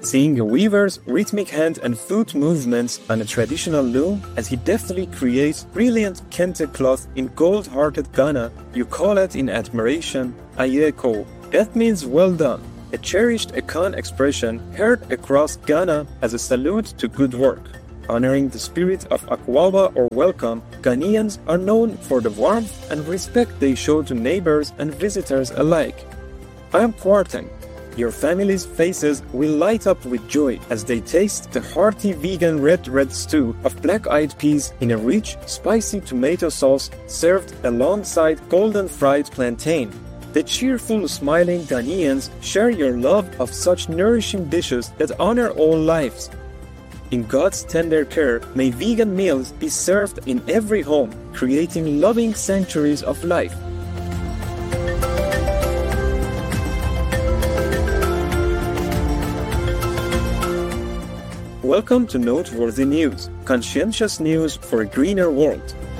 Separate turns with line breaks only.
seeing a weaver's rhythmic hand and foot movements on a traditional loom as he deftly creates brilliant kente cloth in gold-hearted Ghana, you call it in admiration, Ayeko. That means well done, a cherished Akan expression heard across Ghana as a salute to good work. Honoring the spirit of Akwaaba or welcome, Ghanaians are known for the warmth and respect they show to neighbors and visitors alike. I am Kwarteng. Your family's faces will light up with joy as they taste the hearty vegan red stew of black-eyed peas in a rich, spicy tomato sauce served alongside golden fried plantain. The cheerful, smiling Ghanaians share your love of such nourishing dishes that honor all lives. In God's tender care, may vegan meals be served in every home, creating loving sanctuaries of life. Welcome to Noteworthy News, conscientious news for a greener world.